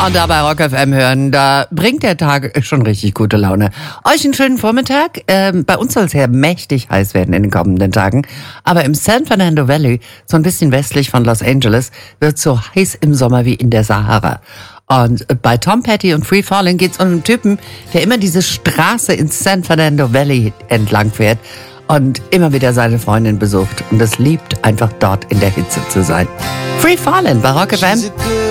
Und da bei Rock FM hören, da bringt der Tag schon richtig gute Laune. Euch einen schönen Vormittag. Bei uns soll es ja mächtig heiß werden in den kommenden Tagen. Aber im San Fernando Valley, so ein bisschen westlich von Los Angeles, wird es so heiß im Sommer wie in der Sahara. Und bei Tom Petty und Free Fallin' geht's um einen Typen, der immer diese Straße ins San Fernando Valley entlang fährt und immer wieder seine Freundin besucht. Und es liebt einfach dort in der Hitze zu sein. Free Fallin' bei Rock FM.